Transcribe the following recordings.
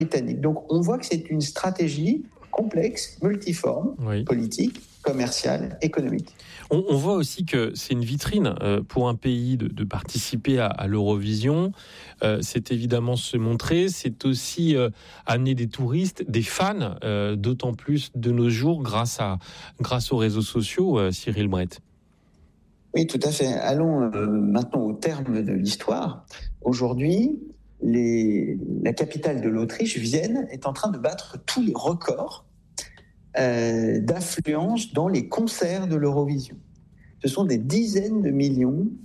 britannique. Donc on voit que c'est une stratégie complexe, multiforme, politique, commerciale, économique. On voit aussi que c'est une vitrine pour un pays de participer à l'Eurovision. C'est évidemment se montrer, c'est aussi amener des touristes, des fans, d'autant plus de nos jours grâce aux réseaux sociaux, Cyril Brett. Oui, tout à fait. Allons maintenant au terme de l'histoire. Aujourd'hui, la capitale de l'Autriche, Vienne, est en train de battre tous les records d'affluence dans les concerts de l'Eurovision. Ce sont des dizaines de milliers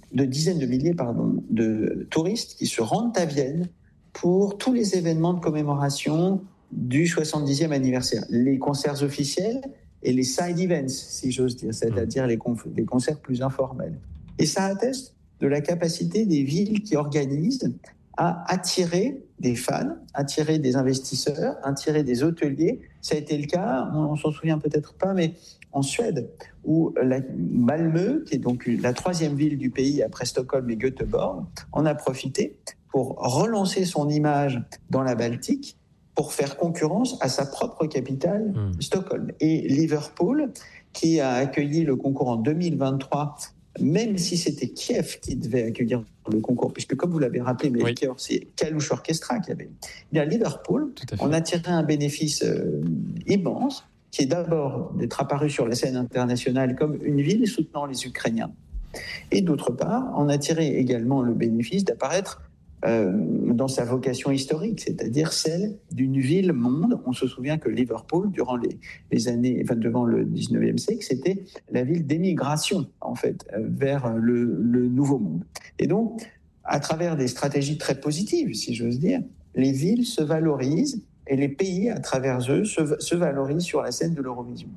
de touristes qui se rendent à Vienne pour tous les événements de commémoration du 70e anniversaire. Les concerts officiels et les side events, si j'ose dire, c'est-à-dire les concerts plus informels. Et ça atteste de la capacité des villes qui organisent à attirer des fans, attirer des investisseurs, attirer des hôteliers. Ça a été le cas, on s'en souvient peut-être pas, mais en Suède, où Malmö, qui est donc la troisième ville du pays après Stockholm et Göteborg, en a profité pour relancer son image dans la Baltique, pour faire concurrence à sa propre capitale, Stockholm. Et Liverpool, qui a accueilli le concours en 2023, même si c'était Kiev qui devait accueillir le concours, puisque comme vous l'avez rappelé, Melchior, c'est Kalush Orchestra qui avait. Bien, Liverpool, on a tiré un bénéfice immense, qui est d'abord d'être apparu sur la scène internationale comme une ville soutenant les Ukrainiens. Et d'autre part, on a tiré également le bénéfice d'apparaître dans sa vocation historique, c'est-à-dire celle d'une ville-monde. On se souvient que Liverpool, durant les années, devant le 19e siècle, c'était la ville d'émigration, en fait, vers le Nouveau Monde. Et donc, à travers des stratégies très positives, si j'ose dire, les villes se valorisent et les pays, à travers eux, se valorisent sur la scène de l'Eurovision.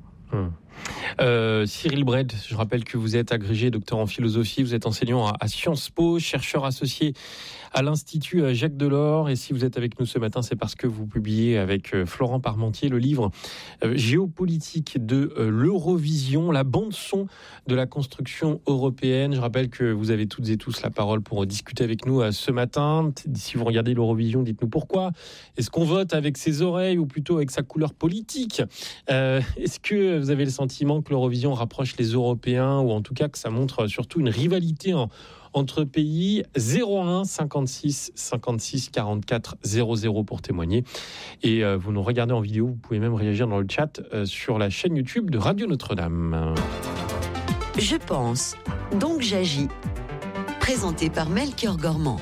Cyril Brett, je rappelle que vous êtes agrégé docteur en philosophie, vous êtes enseignant à Sciences Po, chercheur associé à l'Institut Jacques Delors, et si vous êtes avec nous ce matin, c'est parce que vous publiez avec Florent Parmentier le livre Géopolitique de l'Eurovision, la bande-son de la construction européenne. Je rappelle que vous avez toutes et tous la parole pour discuter avec nous ce matin. Si vous regardez l'Eurovision, dites-nous pourquoi. Est-ce qu'on vote avec ses oreilles ou plutôt avec sa couleur politique ? Est-ce que vous avez le sentiment que l'Eurovision rapproche les Européens, ou en tout cas que ça montre surtout une rivalité entre pays? 01 56 56 44 00 pour témoigner. Et vous nous regardez en vidéo, vous pouvez même réagir dans le chat sur la chaîne YouTube de Radio Notre-Dame. Je pense, donc j'agis. Présenté par Melchior Gormand.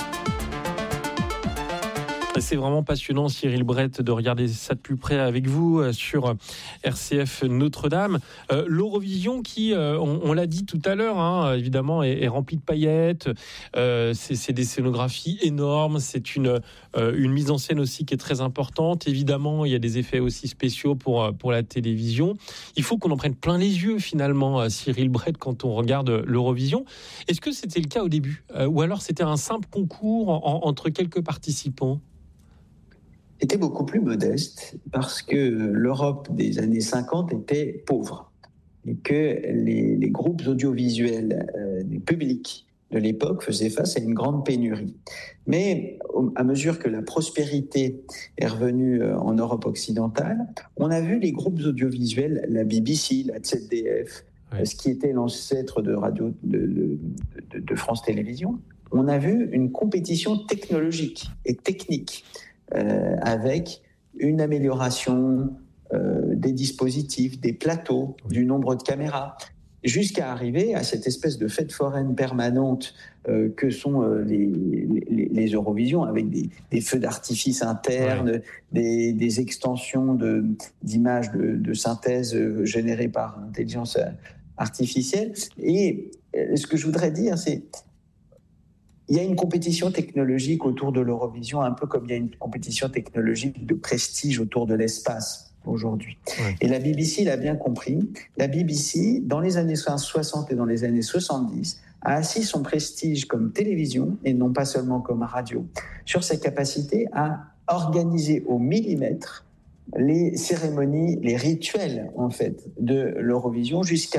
C'est vraiment passionnant, Cyril Brett, de regarder ça de plus près avec vous sur RCF Notre-Dame. L'Eurovision qui, on l'a dit tout à l'heure, évidemment, est remplie de paillettes. C'est des scénographies énormes. C'est une mise en scène aussi qui est très importante. Évidemment, il y a des effets aussi spéciaux pour la télévision. Il faut qu'on en prenne plein les yeux, finalement, Cyril Brett, quand on regarde l'Eurovision. Est-ce que c'était le cas au début ? Ou alors c'était un simple concours entre quelques participants ? Était beaucoup plus modeste parce que l'Europe des années 50 était pauvre et que les groupes audiovisuels du public de l'époque faisaient face à une grande pénurie. Mais à mesure que la prospérité est revenue en Europe occidentale, on a vu les groupes audiovisuels, la BBC, la ZDF, ce qui était l'ancêtre de radio de France Télévisions, on a vu une compétition technologique et technique avec une amélioration des dispositifs, des plateaux, du nombre de caméras, jusqu'à arriver à cette espèce de fête foraine permanente que sont les Eurovisions, avec des feux d'artifice internes, des extensions d'images de synthèse générées par intelligence artificielle. Et ce que je voudrais dire, c'est il y a une compétition technologique autour de l'Eurovision, un peu comme il y a une compétition technologique de prestige autour de l'espace aujourd'hui. Et la BBC l'a bien compris. La BBC, dans les années 60 et dans les années 70, a assis son prestige comme télévision, et non pas seulement comme radio, sur sa capacité à organiser au millimètre les cérémonies, les rituels, en fait, de l'Eurovision, jusqu'à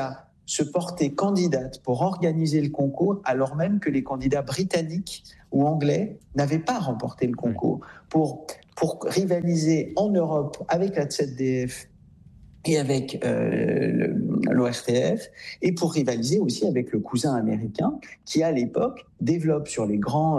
se porter candidate pour organiser le concours, alors même que les candidats britanniques ou anglais n'avaient pas remporté le concours, pour rivaliser en Europe avec la ZDF et avec l'ORTF, et pour rivaliser aussi avec le cousin américain qui, à l'époque, développe sur les grands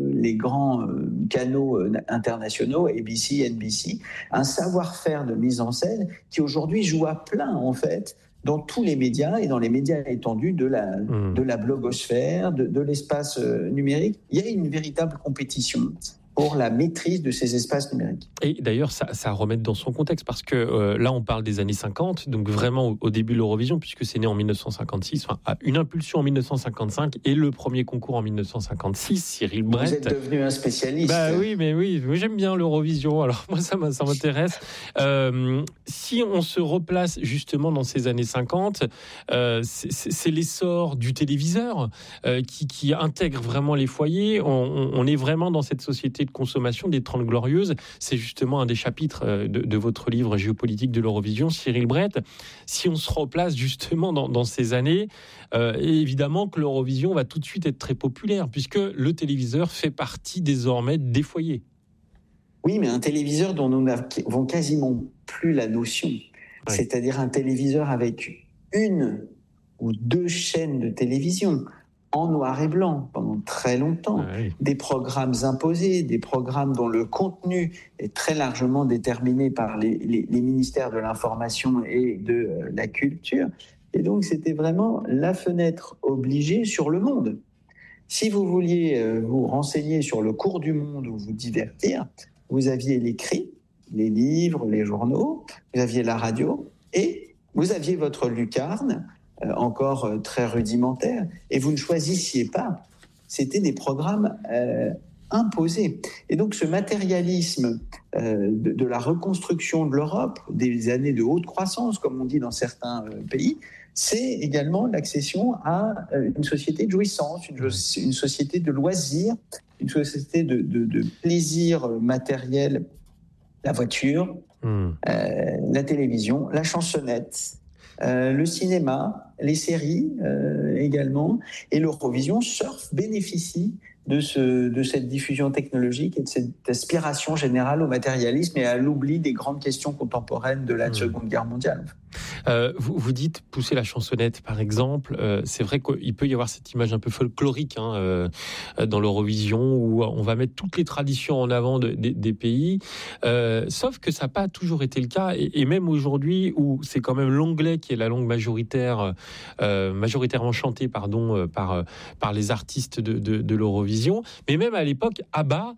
canaux internationaux, ABC, NBC, un savoir-faire de mise en scène qui aujourd'hui joue à plein, en fait, dans tous les médias et dans les médias étendus de la blogosphère, de l'espace numérique. Il y a une véritable compétition pour la maîtrise de ces espaces numériques. Et d'ailleurs, ça à remettre dans son contexte, parce que là, on parle des années 50, donc vraiment au début de l'Eurovision, puisque c'est né en 1956, une impulsion en 1955 et le premier concours en 1956, Cyril Brett. Vous êtes devenu un spécialiste. Oui, j'aime bien l'Eurovision, alors moi, ça m'intéresse. Si on se replace justement dans ces années 50, c'est l'essor du téléviseur qui intègre vraiment les foyers. On est vraiment dans cette société de consommation des 30 Glorieuses. C'est justement un des chapitres de votre livre Géopolitique de l'Eurovision, Cyril Brett. Si on se replace justement dans ces années, évidemment que l'Eurovision va tout de suite être très populaire, puisque le téléviseur fait partie désormais des foyers. Oui, mais un téléviseur dont nous n'avons quasiment plus la notion. Oui. C'est-à-dire un téléviseur avec une ou deux chaînes de télévision, en noir et blanc pendant très longtemps, des programmes imposés, des programmes dont le contenu est très largement déterminé par les ministères de l'information et de la culture. Et donc, c'était vraiment la fenêtre obligée sur le monde. Si vous vouliez vous renseigner sur le cours du monde ou vous divertir, vous aviez l'écrit, les livres, les journaux, vous aviez la radio et vous aviez votre lucarne, encore très rudimentaire, et vous ne choisissiez pas. C'était des programmes imposés. Et donc ce matérialisme de la reconstruction de l'Europe, des années de haute croissance, comme on dit dans certains pays, c'est également l'accession à une société de jouissance, une société de loisirs, une société de plaisir matériel, la voiture, la télévision, la chansonnette, le cinéma, les séries également, et l'Eurovision bénéficie de cette diffusion technologique et de cette aspiration générale au matérialisme et à l'oubli des grandes questions contemporaines de la Seconde Guerre mondiale. Vous dites pousser la chansonnette, par exemple. C'est vrai qu'il peut y avoir cette image un peu folklorique dans l'Eurovision où on va mettre toutes les traditions en avant des pays. Sauf que ça n'a pas toujours été le cas. Et même aujourd'hui, où c'est quand même l'anglais qui est la langue majoritairement chantée par les artistes de l'Eurovision. Mais même à l'époque, ABBA,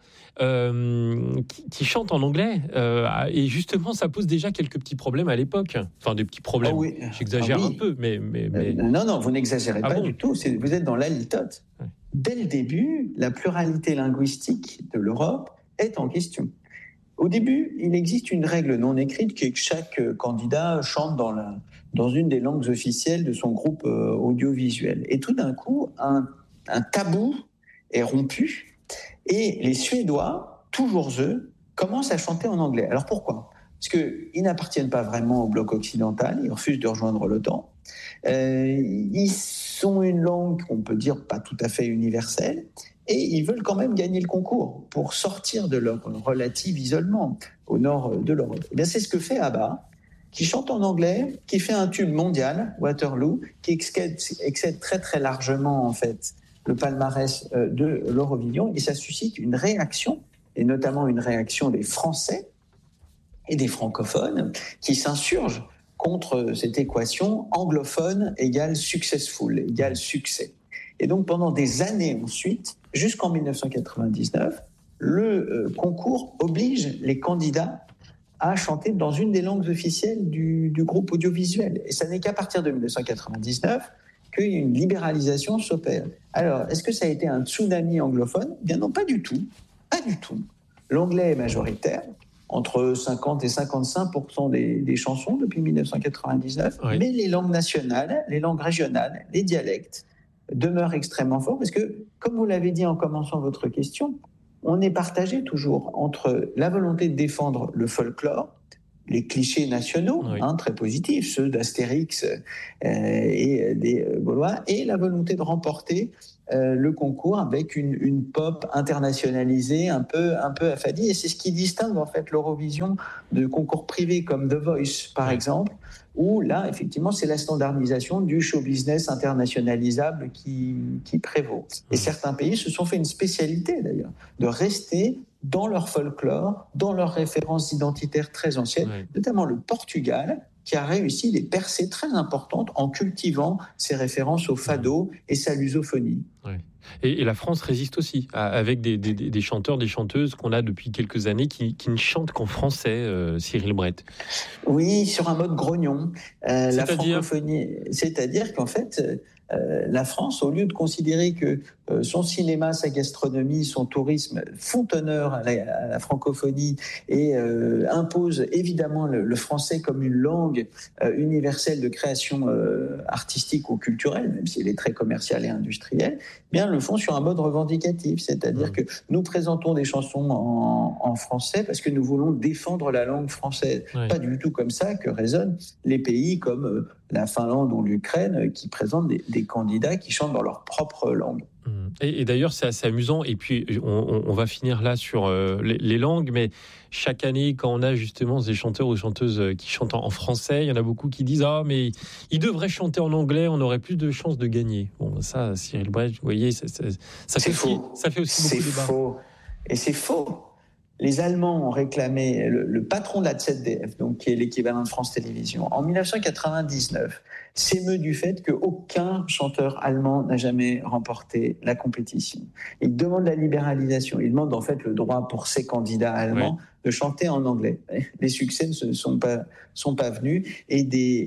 qui chante en anglais. Et justement, ça pose déjà quelques petits problèmes à l'époque. Enfin, des petits problèmes. Ah oui. J'exagère un peu, mais... Non, vous n'exagérez pas du tout. Vous êtes dans la litote. Ouais. Dès le début, la pluralité linguistique de l'Europe est en question. Au début, il existe une règle non écrite qui est que chaque candidat chante dans une des langues officielles de son groupe audiovisuel. Et tout d'un coup, un tabou est rompu et les Suédois, toujours eux, commencent à chanter en anglais. Alors pourquoi ? Parce qu'ils n'appartiennent pas vraiment au bloc occidental, ils refusent de rejoindre l'OTAN. Ils sont une langue qu'on peut dire pas tout à fait universelle et ils veulent quand même gagner le concours pour sortir de leur relatif isolement au nord de l'Europe. Et bien, c'est ce que fait ABBA, qui chante en anglais, qui fait un tube mondial, Waterloo, qui excède très très largement en fait le palmarès de l'Eurovision, et ça suscite une réaction, et notamment une réaction des Français et des francophones qui s'insurgent contre cette équation anglophone égale successful, égale succès. Et donc pendant des années ensuite, jusqu'en 1999, le concours oblige les candidats à chanter dans une des langues officielles du groupe audiovisuel. Et ça n'est qu'à partir de 1999 qu'une libéralisation s'opère. Alors, est-ce que ça a été un tsunami anglophone ? Bien non, pas du tout. Pas du tout. L'anglais est majoritaire, entre 50 et 55% des chansons depuis 1999, oui. Mais les langues nationales, les langues régionales, les dialectes demeurent extrêmement forts parce que, comme vous l'avez dit en commençant votre question, on est partagé toujours entre la volonté de défendre le folklore, les clichés nationaux, très positifs, ceux d'Astérix et des Gaulois, et la volonté de remporter le concours avec une pop internationalisée un peu affadie. Et c'est ce qui distingue en fait l'Eurovision de concours privés comme The Voice, par exemple, où là, effectivement, c'est la standardisation du show business internationalisable qui prévaut. Et certains pays se sont fait une spécialité, d'ailleurs, de rester dans leur folklore, dans leurs références identitaires très anciennes, notamment le Portugal, qui a réussi des percées très importantes en cultivant ses références au fado et sa lusophonie. Et la France résiste aussi, avec des chanteurs, des chanteuses qu'on a depuis quelques années qui ne chantent qu'en français, Cyril Brett. Oui, sur un mode grognon. La francophonie, c'est-à-dire qu'en fait, la France, au lieu de considérer que son cinéma, sa gastronomie, son tourisme font honneur à la francophonie et impose évidemment le français comme une langue universelle de création artistique ou culturelle, même si elle est très commerciale et industrielle, bien le font sur un mode revendicatif, c'est-à-dire que nous présentons des chansons en français parce que nous voulons défendre la langue française. Pas du tout comme ça que résonnent les pays comme la Finlande ou l'Ukraine qui présentent des candidats qui chantent dans leur propre langue. Et d'ailleurs, c'est assez amusant. Et puis, on va finir là sur les langues. Mais chaque année, quand on a justement des chanteurs ou chanteuses qui chantent en français, il y en a beaucoup qui disent « Ah, mais ils devraient chanter en anglais, on aurait plus de chances de gagner. » Bon, ça, Cyril Brett, vous voyez, ça fait faux. Ça fait aussi beaucoup de débat. C'est faux. Et c'est faux. Les Allemands ont réclamé, le patron de la ZDF, donc qui est l'équivalent de France Télévisions, en 1999, s'émeut du fait qu'aucun chanteur allemand n'a jamais remporté la compétition. Il demande la libéralisation, il demande en fait le droit pour ces candidats allemands de chanter en anglais. Les succès ne sont pas venus et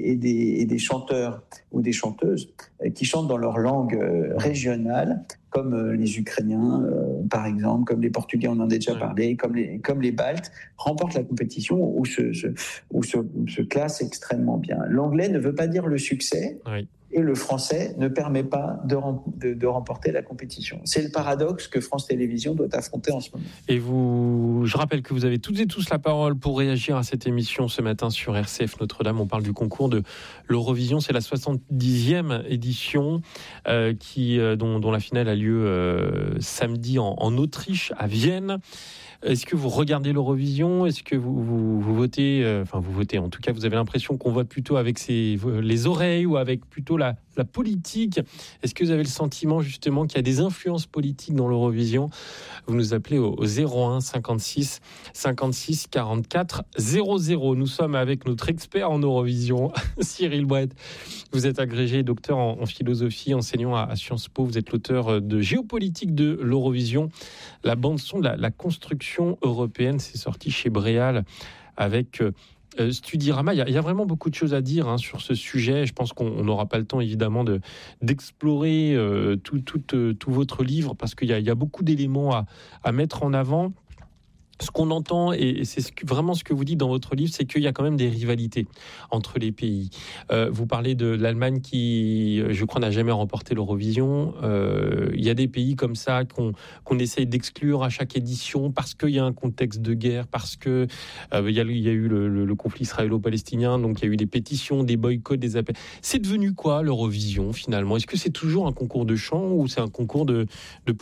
des chanteurs ou des chanteuses qui chantent dans leur langue régionale, comme les Ukrainiens, par exemple, comme les Portugais, on en a déjà parlé, comme les Baltes, remportent la compétition ou se classent extrêmement bien. L'anglais ne veut pas dire le succès, et le français ne permet pas de remporter la compétition. C'est le paradoxe que France Télévisions doit affronter en ce moment. Et je rappelle que vous avez toutes et tous la parole pour réagir à cette émission ce matin sur RCF Notre-Dame. On parle du concours de l'Eurovision. C'est la 70e édition dont la finale a lieu samedi en Autriche, à Vienne. Est-ce que vous regardez l'Eurovision ? Est-ce que vous votez vous votez, en tout cas, vous avez l'impression qu'on vote plutôt avec les oreilles ou avec plutôt la politique ? Est-ce que vous avez le sentiment, justement, qu'il y a des influences politiques dans l'Eurovision ? Vous nous appelez au 01 56 56 44 00. Nous sommes avec notre expert en Eurovision, Cyril Brett. Vous êtes agrégé docteur en philosophie, enseignant à Sciences Po. Vous êtes l'auteur de Géopolitique de l'Eurovision, la bande-son de la construction européenne. C'est sorti chez Bréal avec Studirama. Il y a vraiment beaucoup de choses à dire sur ce sujet. Je pense qu'on n'aura pas le temps, évidemment, d'explorer tout votre livre, parce qu'il y a beaucoup d'éléments à mettre en avant. Ce qu'on entend, et c'est vraiment ce que vous dites dans votre livre, c'est qu'il y a quand même des rivalités entre les pays. Vous parlez de l'Allemagne qui, je crois, n'a jamais remporté l'Eurovision. Il y a des pays comme ça qu'on essaye d'exclure à chaque édition parce qu'il y a un contexte de guerre, parce que il y a eu le conflit israélo-palestinien, donc il y a eu des pétitions, des boycotts, des appels. C'est devenu quoi l'Eurovision finalement ? Est-ce que c'est toujours un concours de chant ou c'est un concours de politique ?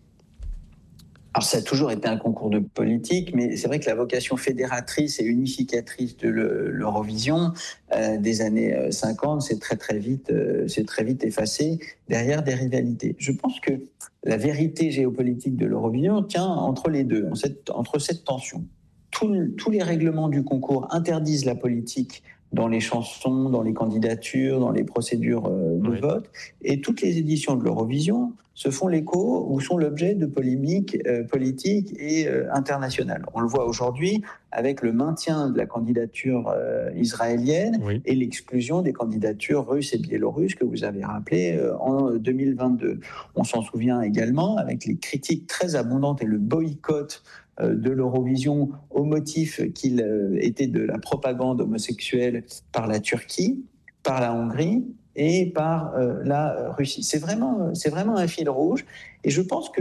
Alors, ça a toujours été un concours de politique, mais c'est vrai que la vocation fédératrice et unificatrice de l'Eurovision des années 50, c'est très vite effacé derrière des rivalités. Je pense que la vérité géopolitique de l'Eurovision tient entre les deux, entre cette tension. Tous les règlements du concours interdisent la politique dans les chansons, dans les candidatures, dans les procédures de vote. Et toutes les éditions de l'Eurovision se font l'écho ou sont l'objet de polémiques politiques et internationales. On le voit aujourd'hui avec le maintien de la candidature israélienne et l'exclusion des candidatures russes et biélorusses que vous avez rappelées en 2022. On s'en souvient également avec les critiques très abondantes et le boycott de l'Eurovision au motif qu'il était de la propagande homosexuelle par la Turquie, par la Hongrie et par la Russie. C'est vraiment un fil rouge. Et je pense que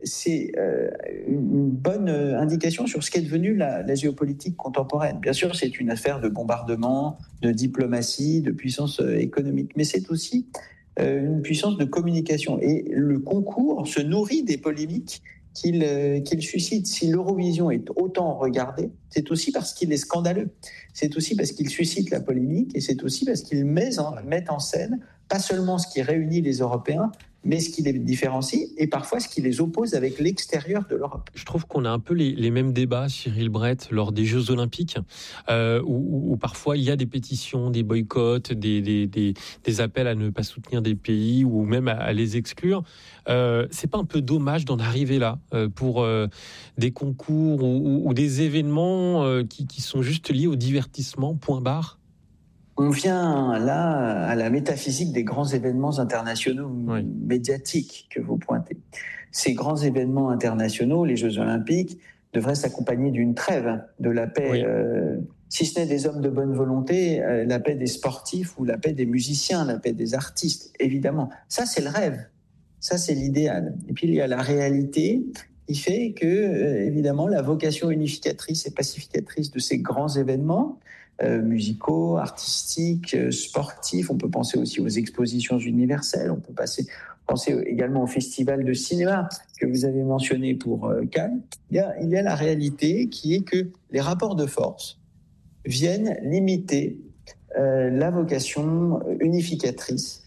c'est une bonne indication sur ce qu'est devenue la géopolitique contemporaine. Bien sûr, c'est une affaire de bombardement, de diplomatie, de puissance économique, mais c'est aussi une puissance de communication. Et le concours se nourrit des polémiques qu'il suscite. Si l'Eurovision est autant regardé, c'est aussi parce qu'il est scandaleux. C'est aussi parce qu'il suscite la polémique et c'est aussi parce qu'il met en scène pas seulement ce qui réunit les Européens, mais ce qui les différencie et parfois ce qui les oppose avec l'extérieur de l'Europe. Je trouve qu'on a un peu les mêmes débats, Cyril Brett, lors des Jeux Olympiques, où parfois il y a des pétitions, des boycotts, des appels à ne pas soutenir des pays ou même à les exclure. C'est pas un peu dommage d'en arriver là pour des concours ou des événements qui sont juste liés au divertissement, point barre? On vient là à la métaphysique des grands événements internationaux médiatiques que vous pointez. Ces grands événements internationaux, les Jeux Olympiques, devraient s'accompagner d'une trêve, de la paix, si ce n'est des hommes de bonne volonté, la paix des sportifs ou la paix des musiciens, la paix des artistes, évidemment. Ça, c'est le rêve, ça, c'est l'idéal. Et puis, il y a la réalité qui fait que, évidemment, la vocation unificatrice et pacificatrice de ces grands événements, musicaux, artistiques, sportifs. On peut penser aussi aux expositions universelles. On peut penser également au festival de cinéma que vous avez mentionné pour Cannes. Il y a la réalité qui est que les rapports de force viennent limiter la vocation unificatrice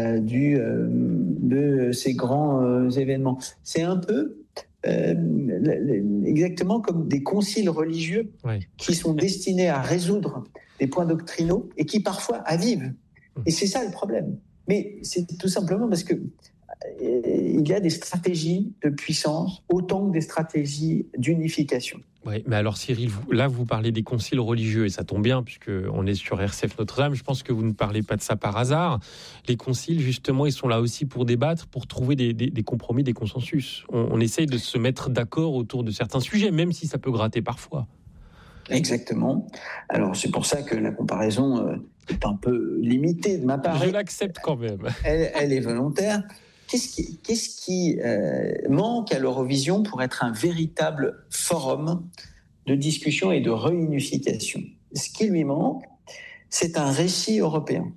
de ces grands événements. C'est un peu exactement comme des conciles religieux qui sont destinés à résoudre des points doctrinaux et qui parfois avivent. Et c'est ça le problème. Mais c'est tout simplement parce que il y a des stratégies de puissance autant que des stratégies d'unification. Oui, mais alors Cyril, vous parlez des conciles religieux et ça tombe bien puisqu'on est sur RCF Notre-Dame. Je pense que vous ne parlez pas de ça par hasard. Les conciles, justement, ils sont là aussi pour débattre, pour trouver des compromis, des consensus. On essaye de se mettre d'accord autour de certains sujets, même si ça peut gratter parfois. Exactement. Alors c'est pour ça que la comparaison est un peu limitée de ma part. Je l'accepte quand même. Elle est volontaire. Qu'est-ce qui manque à l'Eurovision pour être un véritable forum de discussion et de réunification? Ce qui lui manque, c'est un récit européen.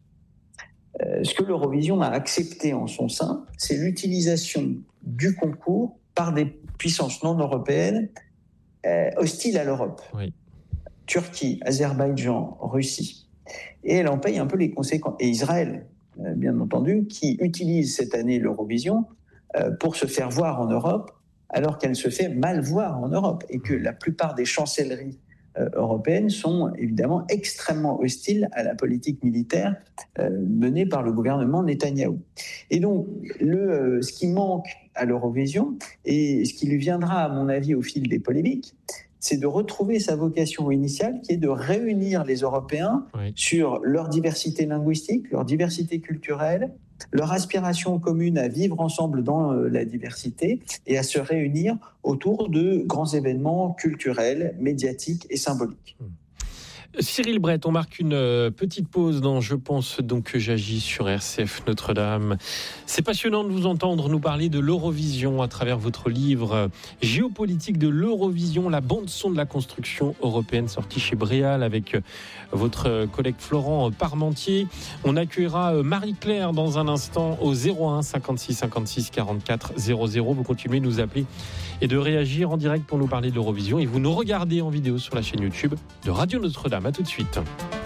Ce que l'Eurovision a accepté en son sein, c'est l'utilisation du concours par des puissances non européennes hostiles à l'Europe. Oui. Turquie, Azerbaïdjan, Russie. Et elle en paye un peu les conséquences. Et Israël, bien entendu, qui utilise cette année l'Eurovision pour se faire voir en Europe, alors qu'elle se fait mal voir en Europe, et que la plupart des chancelleries européennes sont évidemment extrêmement hostiles à la politique militaire menée par le gouvernement Netanyahou. Et donc, ce qui manque à l'Eurovision, et ce qui lui viendra, à mon avis, au fil des polémiques, c'est de retrouver sa vocation initiale, qui est de réunir les Européens sur leur diversité linguistique, leur diversité culturelle, leur aspiration commune à vivre ensemble dans la diversité et à se réunir autour de grands événements culturels, médiatiques et symboliques. Cyril Brett, on marque une petite pause dans Je pense donc que j'agis sur RCF Notre-Dame. C'est passionnant de vous entendre nous parler de l'Eurovision à travers votre livre Géopolitique de l'Eurovision, la bande-son de la construction européenne, sorti chez Bréal avec votre collègue Florent Parmentier. On accueillera Marie-Claire dans un instant au 01 56 56 44 00. Vous continuez de nous appeler et de réagir en direct pour nous parler de l'Eurovision. Et vous nous regardez en vidéo sur la chaîne YouTube de Radio Notre-Dame. À tout de suite.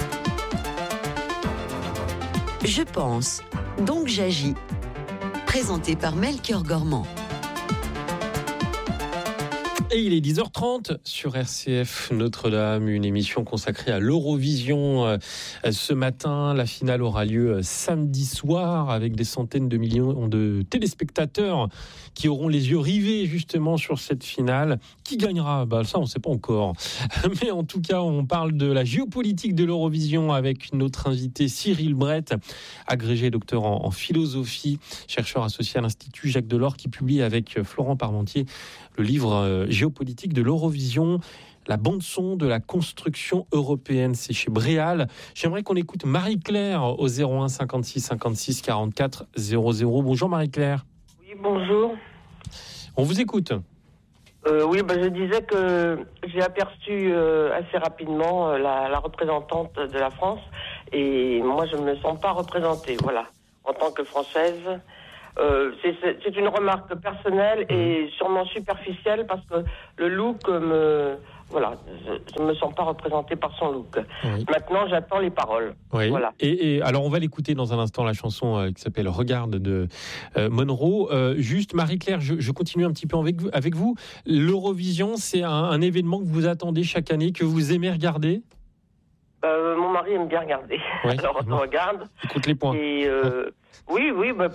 Je pense, donc j'agis. Présenté par Melchior Gormand. Et il est 10h30 sur RCF Notre-Dame, une émission consacrée à l'Eurovision. Ce matin, la finale aura lieu samedi soir avec des centaines de millions de téléspectateurs qui auront les yeux rivés justement sur cette finale. Qui gagnera ? Ça, on ne sait pas encore. Mais en tout cas, on parle de la géopolitique de l'Eurovision avec notre invité Cyril Brett, agrégé docteur en philosophie, chercheur associé à l'Institut Jacques Delors, qui publie avec Florent Parmentier le livre Géopolitique de l'Eurovision, la bande-son de la construction européenne. C'est chez Bréal. J'aimerais qu'on écoute Marie-Claire au 01 56 56 44 00. Bonjour Marie-Claire. Oui, bonjour. On vous écoute. Oui, je disais que j'ai aperçu assez rapidement la représentante de la France et moi je ne me sens pas représentée, voilà, en tant que Française. C'est une remarque personnelle et sûrement superficielle parce que le look je ne me sens pas représentée par son look. Oui. Maintenant, j'attends les paroles. Oui. Voilà. Et alors, on va l'écouter dans un instant, la chanson qui s'appelle « Regarde » de Monroe. Juste, Marie-Claire, je continue un petit peu avec vous. L'Eurovision, c'est un événement que vous attendez chaque année, que vous aimez regarder ? Mon mari aime bien regarder. Oui. Alors, on regarde. Écoute les points. Et oui,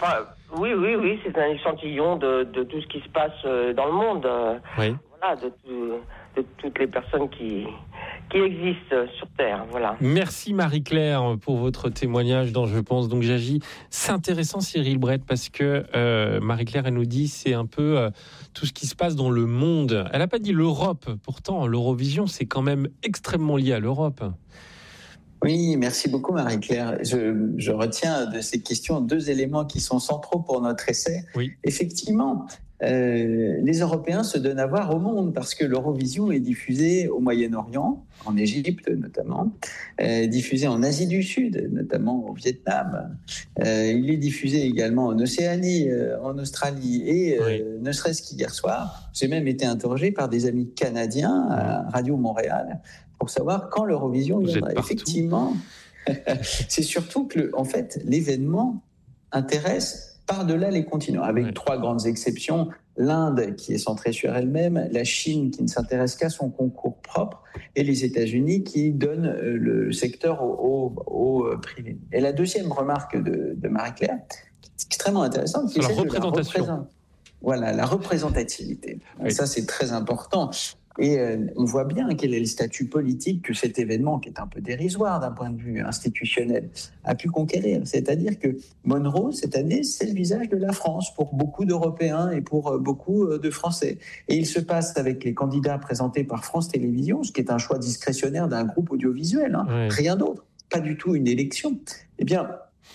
c'est un échantillon de tout ce qui se passe dans le monde. Oui. Voilà, de toutes les personnes qui existent sur Terre. Voilà. Merci Marie-Claire pour votre témoignage dans Je pense donc j'agis. C'est intéressant Cyril Brett parce que Marie-Claire elle nous dit c'est un peu tout ce qui se passe dans le monde. Elle n'a pas dit l'Europe. Pourtant l'Eurovision c'est quand même extrêmement lié à l'Europe. Oui, merci beaucoup Marie-Claire. Je retiens de ces questions 2 éléments qui sont centraux pour notre essai. Oui. Effectivement, les Européens se donnent à voir au monde parce que l'Eurovision est diffusée au Moyen-Orient, en Égypte notamment, diffusée en Asie du Sud, notamment au Vietnam. Il est diffusé également en Océanie, en Australie et ne serait-ce qu'hier soir, j'ai même été interrogé par des amis canadiens à Radio Montréal pour savoir quand l'Eurovision viendra. Effectivement, c'est surtout que en fait, l'événement intéresse par-delà les continents, avec 3 grandes exceptions. L'Inde qui est centrée sur elle-même, la Chine qui ne s'intéresse qu'à son concours propre et les États-Unis qui donnent le secteur au privé. Et la deuxième remarque de Marie-Claire, extrêmement intéressante, c'est la représentation. La représentativité. Oui. Ça, c'est très important. Et on voit bien quel est le statut politique que cet événement, qui est un peu dérisoire d'un point de vue institutionnel, a pu conquérir. C'est-à-dire que Monroe, cette année, c'est le visage de la France pour beaucoup d'Européens et pour beaucoup de Français. Et il se passe avec les candidats présentés par France Télévisions, ce qui est un choix discrétionnaire d'un groupe audiovisuel, rien d'autre, pas du tout une élection. Eh bien,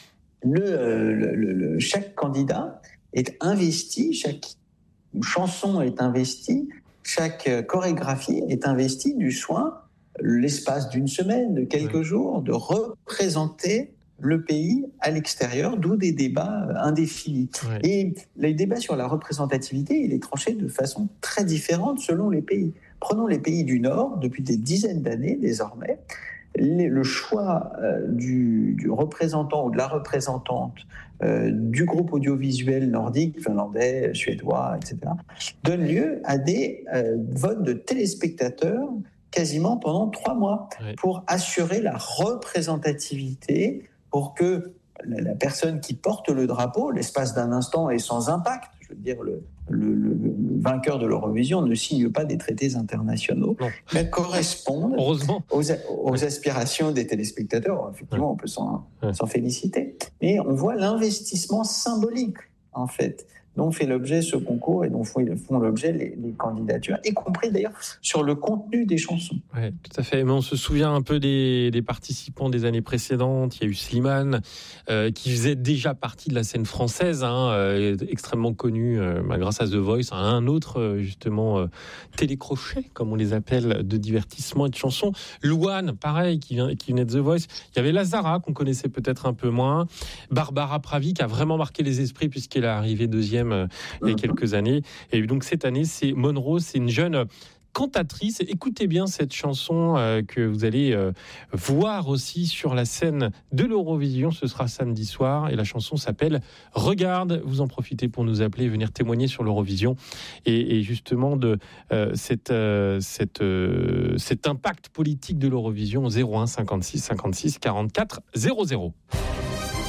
chaque candidat est investi, chaque chanson est investie, chaque chorégraphie est investie du soin, l'espace d'une semaine, de quelques jours, de représenter le pays à l'extérieur, d'où des débats indéfinis. Et les débats sur la représentativité, il est tranché de façon très différente selon les pays. Prenons les pays du Nord, depuis des dizaines d'années désormais, le choix du représentant ou de la représentante du groupe audiovisuel nordique, finlandais, suédois, etc., donne lieu à des votes de téléspectateurs quasiment pendant 3 mois pour assurer la représentativité, pour que la personne qui porte le drapeau, l'espace d'un instant, est sans impact. Je veux dire, le vainqueur de l'Eurovision ne signe pas des traités internationaux, mais correspondent aux aspirations des téléspectateurs. Effectivement, on peut s'en féliciter. Mais on voit l'investissement symbolique, en fait, dont fait l'objet ce concours et dont font l'objet les candidatures, y compris d'ailleurs sur le contenu des chansons. Oui, tout à fait. Mais on se souvient un peu des participants des années précédentes. Il y a eu Slimane, qui faisait déjà partie de la scène française, extrêmement connu grâce à The Voice, un autre justement télécrochet, comme on les appelle, de divertissement et de chansons. Louane, pareil, qui venait de The Voice. Il y avait Lazara, qu'on connaissait peut-être un peu moins. Barbara Pravi, qui a vraiment marqué les esprits puisqu'elle est arrivée 2e il y a quelques années. Et donc cette année, c'est Monroe, c'est une jeune cantatrice. Écoutez bien cette chanson que vous allez voir aussi sur la scène de l'Eurovision. Ce sera samedi soir et la chanson s'appelle « Regarde ». Vous en profitez pour nous appeler, venir témoigner sur l'Eurovision et justement de cet impact politique de l'Eurovision. 01 56 56 44 00.